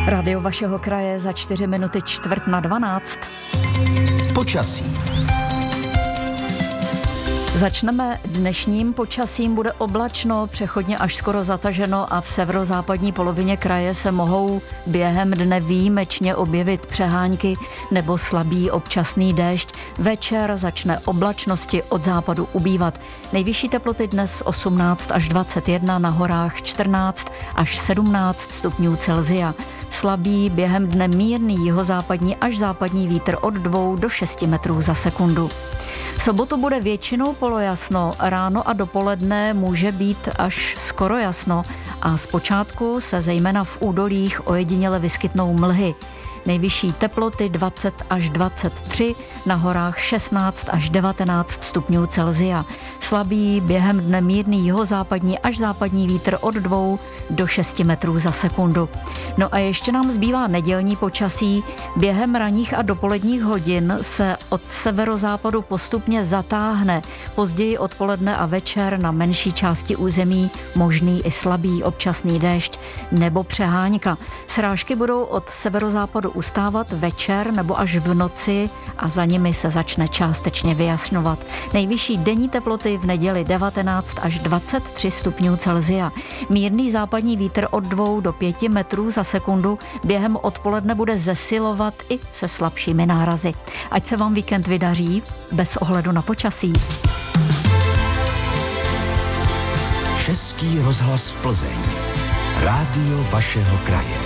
Radio vašeho kraje za 4 minuty 11:45. Počasí. Začneme dnešním počasím, bude oblačno, přechodně až skoro zataženo a v severozápadní polovině kraje se mohou během dne výjimečně objevit přehánky nebo slabý občasný déšť. Večer začne oblačnosti od západu ubývat. Nejvyšší teploty dnes 18 až 21, na horách 14 až 17 stupňů Celsia. Slabý během dne mírný jihozápadní až západní vítr od 2 do 6 metrů za sekundu. V sobotu bude většinou polojasno, ráno a dopoledne může být až skoro jasno a zpočátku se zejména v údolích ojediněle vyskytnou mlhy. Nejvyšší teploty 20 až 23, na horách 16 až 19 stupňů Celsia. Slabý během dne mírný jihozápadní až západní vítr od 2 do 6 metrů za sekundu. No a ještě nám zbývá nedělní počasí. Během ranních a dopoledních hodin se od severozápadu postupně zatáhne. Později odpoledne a večer na menší části území možný i slabý občasný déšť nebo přehánka. Srážky budou od severozápadu ustávat večer nebo až v noci a za nimi se začne částečně vyjasňovat. Nejvyšší denní teploty v neděli 19 až 23 stupňů Celsia. Mírný západní vítr od 2 do 5 metrů za sekundu během odpoledne bude zesilovat i se slabšími nárazy. Ať se vám víkend vydaří bez ohledu na počasí. Český rozhlas Plzeň. Rádio vašeho kraje.